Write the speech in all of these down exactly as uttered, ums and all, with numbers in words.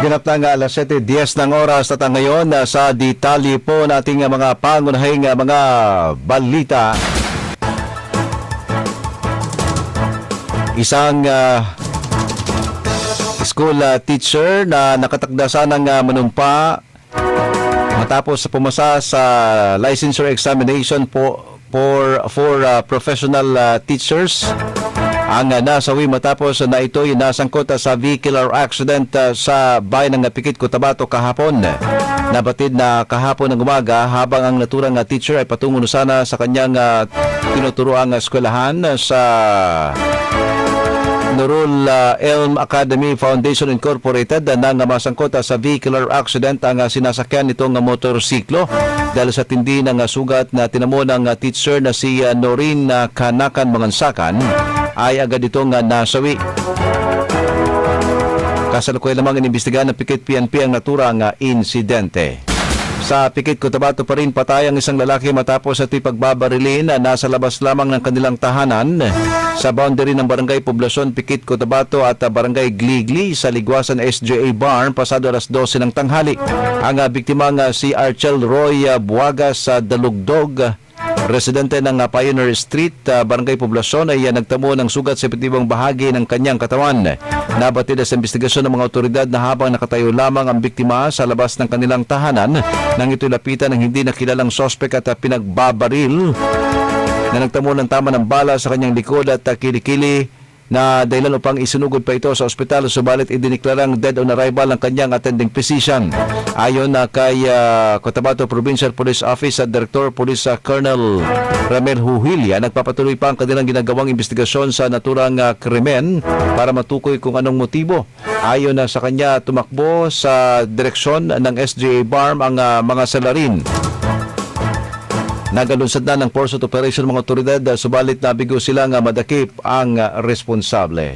Ganap na nga alas siyete diyes ng oras at ngayon uh, sa detalye po nating uh, mga pangunahing uh, mga balita. Isang uh, school uh, teacher na nakatagdasan ng uh, manumpa matapos pumasa sa licensure examination po for for uh, professional uh, teachers ang uh, nasawi matapos uh, na ito'y nasangkot uh, sa vehicular accident uh, sa bayan ng Pikit, Cotabato kahapon. Nabatid na kahapon ng umaga habang ang naturang uh, teacher ay patungo na sana sa kanyang uh, tinuturoang uh, eskwelahan uh, sa Nurul uh, Elm Academy Foundation Incorporated uh, nang masangkot uh, sa vehicular accident ang uh, sinasakyan nitong uh, motorsiklo dahil sa tindi ng uh, sugat na tinamo ng uh, teacher na si uh, Norin uh, Kanakan Mangansakan ay agad itong uh, nasawi. Kasalukuyan lamang inimbestigahan ng Pikit P N P ang naturang uh, insidente. Sa Pikit, Cotabato pa rin patay ang isang lalaki matapos at ipagbabarilin na nasa labas lamang ng kanilang tahanan sa boundary ng Barangay Poblasyon, Pikit, Cotabato at Barangay Gligli sa Ligwasan S J A Barn pasado alas dose ng tanghali. Ang uh, biktimang uh, si Archel Roy uh, Buaga sa Dalugdog, residente ng uh, Pioneer Street, uh, Barangay Poblasyon ay uh, nagtamo ng sugat sa epektiibong bahagi ng kanyang katawan. Nabatid sa investigasyon ng mga otoridad na habang nakatayo lamang ang biktima sa labas ng kanilang tahanan nang ito'y lapitan ng hindi nakilalang sospek at uh, pinagbabaril na nagtamo ng tama ng bala sa kanyang likod at uh, kilikili na dahilan upang isinugod pa ito sa ospital, subalit idiniklarang dead on arrival ang kanyang attending physician. Ayon na kay uh, Cotabato Provincial Police Office at Director Police uh, Colonel Ramel Huhilia, nagpapatuloy pa ang kanilang ginagawang investigasyon sa naturang uh, krimen para matukoy kung anong motibo. Ayon na sa kanya, tumakbo sa direksyon ng S J A Barm ang uh, mga salarin. Nagalunsad na ng pursuit operation mga otoridad, subalit nabigo silang madakip ang responsable.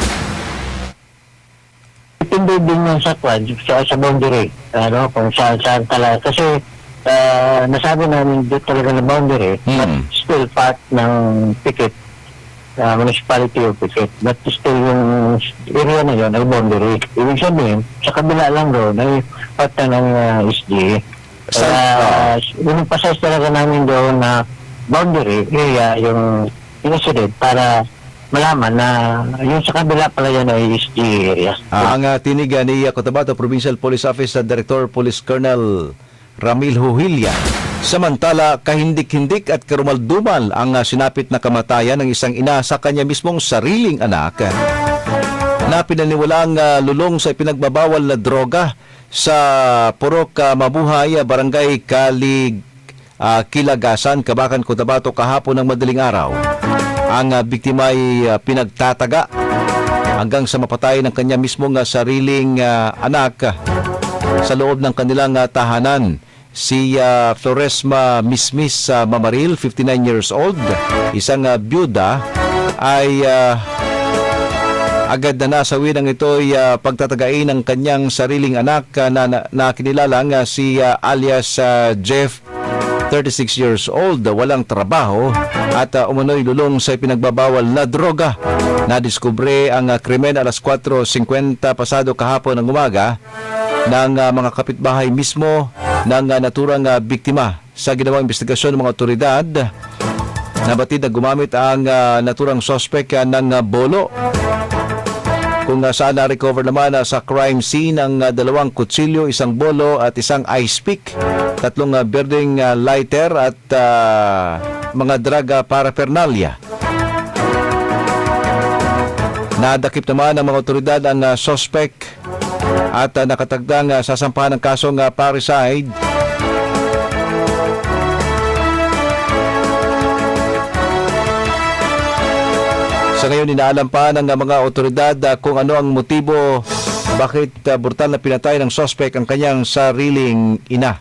Itindi din yung sa kwan, sa, sa boundary, ano, kung saan saan talaga. Kasi uh, nasabi namin dito talaga na boundary, hmm. but still part ng Pikit, uh, municipality of Pikit, but still yung area na yun ay boundary. Ibig sabihin, sa kabila lang doon ay part na ng uh, S G A. Uh, yung pasas talaga namin doon na boundary area yung incident para malaman na yung sa kabila pala yan ay S G area. Ah, ang uh, tinigan ni uh, Cotabato Provincial Police Office at Director Police Colonel Ramil Huhilia. Samantala, kahindik-hindik at karumaldumal ang uh, sinapit na kamatayan ng isang ina sa kanya mismong sariling anak na pinaniwalang uh, lulong sa ipinagbabawal na droga sa Purok uh, Mabuhay, Barangay Kalig, uh, Kilagasan, Kabakan, Cotabato kahapon ng madaling araw. Ang uh, biktima ay uh, pinagtataga hanggang sa mapatay ng kanya mismong uh, sariling uh, anak uh, sa loob ng kanilang uh, tahanan. Si uh, Floresma Mismis uh, Mamaril, fifty-nine years old, isang uh, byuda, ay uh, agad na nasawi ng ito'y uh, pagtatagain ng kanyang sariling anak uh, na, na, na kinilalang uh, si uh, alias uh, Jeff, thirty-six years old, walang trabaho at uh, umunoy lulong sa pinagbabawal na droga. Nadiskubre ang uh, krimen alas kwatro singkwenta pasado kahapon ng umaga ng uh, mga kapitbahay mismo ng uh, naturang uh, biktima. Sa ginawang investigasyon ng mga otoridad, nabatid na gumamit ang uh, naturang sospek uh, ng uh, bolo, kung uh, saan na-recover naman uh, sa crime scene ang uh, dalawang kutsilyo, isang bolo at isang ice pick, tatlong uh, burning uh, lighter at uh, mga drug uh, paraphernalia. Nadakip naman ng mga otoridad ang uh, suspect at uh, nakatagdang uh, sasampahan ng kasong uh, parricide. Sa ngayon, inaalam pa ng mga otoridad uh, kung ano ang motibo bakit uh, brutal na pinatay ng suspect ang kanyang sariling ina.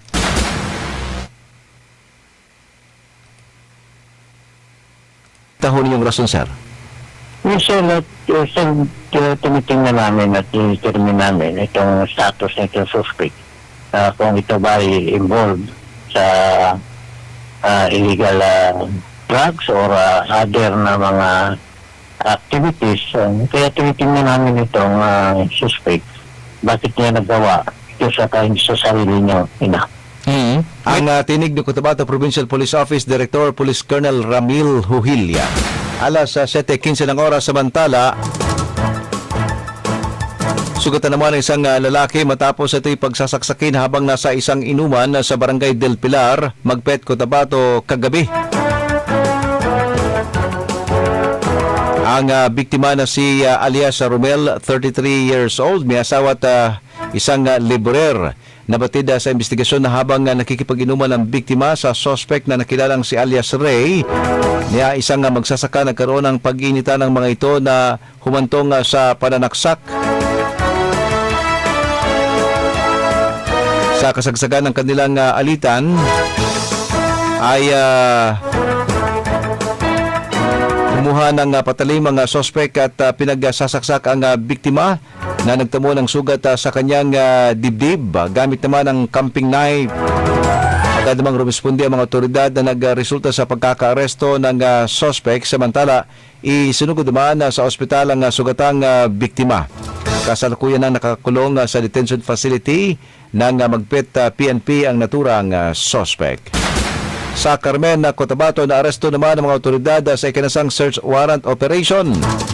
Tahon yung rason, sir? Yes, sir, at uh, sir, uh, tinitingnan namin at tinitingnan namin itong status ng itong suspect. Uh, kung ito ba ay involved sa uh, illegal uh, drugs or uh, other na mga activities. Um, kaya tinitingnan namin itong uh, suspect bakit niya nagawa ito sa, sa sarili niya, ina. Hmm. Ang uh, tinig ng Cotabato Provincial Police Office Director Police Colonel Ramil Huhilya. Alas uh, seven fifteen ng oras, samantala sugatan naman ng isang uh, lalaki matapos ito'y pagsasaksakin habang nasa isang inuman uh, sa Barangay Del Pilar, Magpet, Cotabato kagabi. Ang uh, biktima na si uh, alias Romel, thirty-three years old, may asawa at uh, isang uh, liburer. Nabatid uh, sa investigasyon na habang uh, nakikipag-inuman ang biktima sa suspect na nakilalang si alias Ray, niya isang uh, magsasaka nagkaroon ng pag-initan ng mga ito na humantong uh, sa pananaksak. Sa kasagsagan ng kanilang uh, alitan ay uh, kumuha ng uh, patalim mga suspect at uh, pinagsasaksak ang uh, biktima na nagtamo ng sugat uh, sa kanyang uh, dibdib uh, gamit naman ang camping knife. Agad namang rumisponde ang mga otoridad na nagresulta sa pagkakaaresto ng uh, suspect, samantala isinugod naman uh, sa ospital ang uh, sugatang uh, biktima. Kasalukuyan ang nakakulong uh, sa detention facility ng uh, Magpet uh, P N P ang naturang uh, suspect. Sa Carmen, uh, Cotabato, naaresto naman ang mga otoridad uh, sa ikinasang search warrant operation.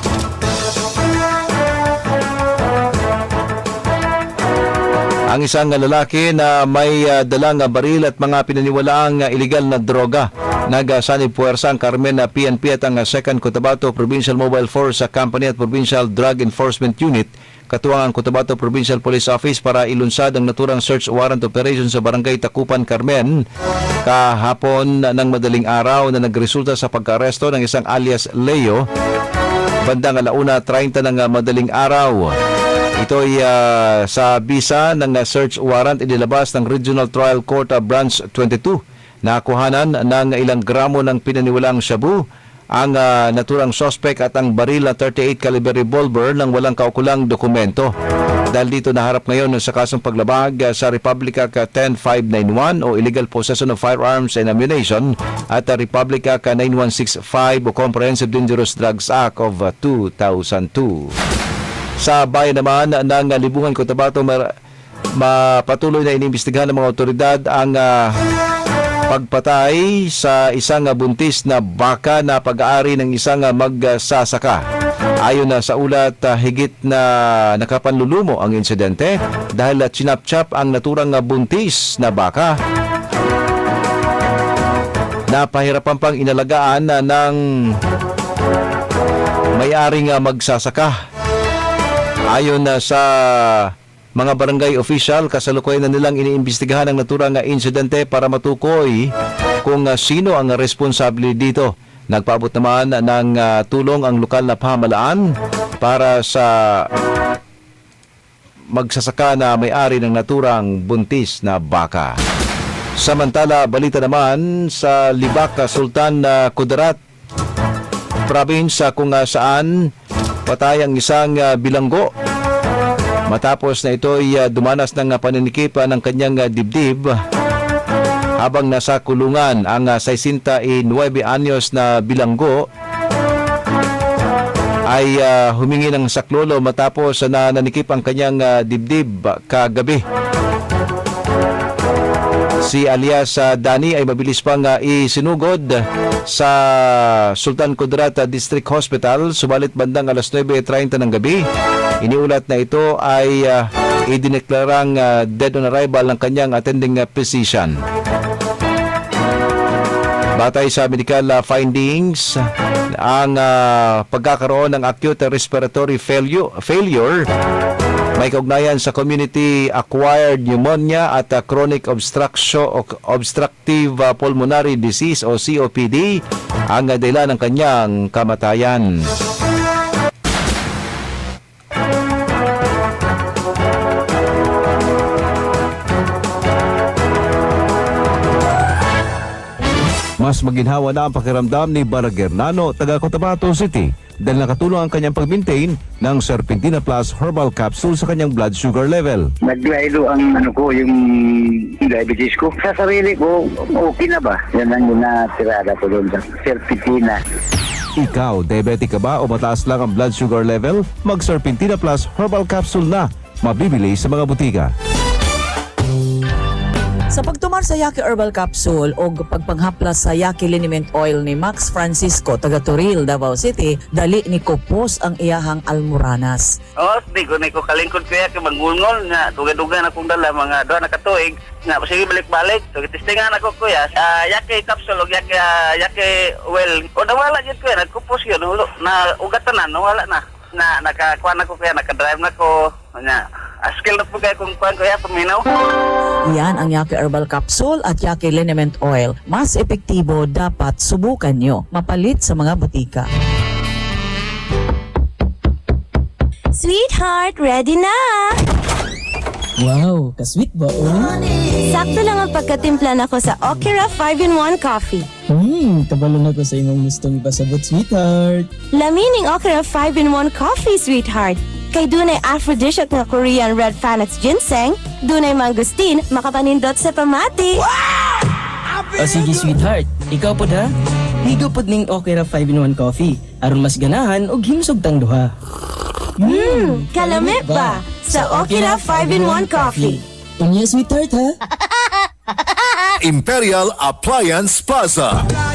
Ang isang lalaki na may uh, dalang uh, baril at mga pinaniwalaang uh, iligal na droga. Nagsanib puwersa ang Carmen na P N P at ang uh, second Cotabato Provincial Mobile Force uh, Company at Provincial Drug Enforcement Unit, katuwang ang Cotabato Provincial Police Office para ilunsad ang naturang search warrant operation sa Barangay Takupan, Carmen, kahapon ng madaling araw na nagresulta sa pagka-aresto ng isang alias Leo bandang alauna treinta ng uh, madaling araw. Ito'y uh, sa bisa ng uh, search warrant inilabas ng Regional Trial Court uh, Branch twenty-two. Nakuhanan ng ilang gramo ng pinaniwalang shabu, ang uh, naturang suspect at ang baril na thirty-eight caliber revolver ng walang kaukulang dokumento. Dahil dito naharap ngayon sa kasong paglabag uh, sa Republic Act ten five ninety-one o Illegal Possession of Firearms and Ammunition at uh, Republic Act ninety-one sixty-five o Comprehensive Dangerous Drugs Act of uh, two thousand two. Sa bayan naman ng Libungan, Cotabato, mapatuloy na inimbestigahan ng mga otoridad ang uh, pagpatay sa isang uh, buntis na baka na pag-aari ng isang uh, magsasaka. Ayon na sa ulat, uh, higit na nakapanlulumo ang insidente dahil uh, chinap-chap ang naturang uh, buntis na baka. Napahirapan pang inalagaan uh, ng may-aring uh, magsasaka. Ayon na sa mga barangay official, kasalukuyan na nilang iniimbestigahan ang naturang insidente para matukoy kung uh, sino ang responsable dito. Nagpaabot naman ng uh, tulong ang lokal na pamahalaan para sa magsasaka na may-ari ng naturang buntis na baka. Samantala, balita naman sa Libak, Sultan uh, Kudarat Province, uh, kung uh, saan patay ang isang uh, bilanggo matapos na ito ay uh, dumanas ng uh, paninikip uh, ng kanyang uh, dibdib habang nasa kulungan. Ang uh, sixty-nine anyos na bilanggo ay uh, humingi ng saklolo matapos uh, na nanikip ang kanyang uh, dibdib uh, kagabi. Si alias uh, Dani ay mabilis pang uh, isinugod sa Sultan Kudarat District Hospital, subalit bandang alas nine treinta ng gabi, iniulat na ito ay uh, idineklarang uh, dead on arrival ng kanyang attending uh, physician. Batay sa medical uh, findings, ang uh, pagkakaroon ng acute respiratory failure, failure may kaugnayan sa community-acquired pneumonia at uh, chronic obstruction, obstructive uh, pulmonary disease o C O P D ang uh, dahilan ng kanyang kamatayan. Mas maginhawa na ang pakiramdam ni Baragernano, taga Cotabato City, dahil nakatulong ang kanyang pag-maintain ng Serpentina Plus Herbal Capsule sa kanyang blood sugar level. Naglaylo ang ano ko, yung diabetes ko. Sa sarili ko, okay na ba? Yan ang yung natirada ko doon sa Serpentina. Ikaw, diabetic ka ba o mataas lang ang blood sugar level? Mag-Serpentina Plus Herbal Capsule na. mabibili sa mga butika. Sa pagtumar sa Yaki Herbal Capsule o pagpanghaplas sa Yaki Liniment Oil ni Max Francisco, taga Toril, Davao City, dali ni Kupos ang iyahang almoranas. Oh, di ko na ko kalingkod kaya kay mangungol nga duga-duga na kong dala mga duha na katuig nga sige balik-balik. So testingan ako kuya. Uh, yaki capsule og yaki uh, yaki well. O nawala jud kuya nagkupos yun ulo na ugatanan nawala na. Na nakakuha na ko kaya nakadrive na ko nya. Askil na po kaya kung kuhan ko ya paminaw. Yan ang Yaki Herbal Capsule at Yaki Liniment Oil. Mas epektibo, dapat subukan nyo. Mapalit sa mga butika. Sweetheart, ready na! Wow, kasweet ba oh? Sakto lang ang pagkatimpla nako sa Okira five in one coffee. Hmm, kabalo na ko sa imong gustong ipasabot, sweetheart. Lamining Okira five in one coffee, sweetheart. Kay dunay aphrodisiac nga Korean red phoenix ginseng, dunay mangustin, makapanindot sa pamati. O sige, sweetheart, ikaw po da? Higo pod ning Okira five in one coffee aron mas ganahan og himsog tang duha. Hmm, kalami ba sa Okira five in one coffee. Unya, sweetheart ha? Imperial Appliance Plaza.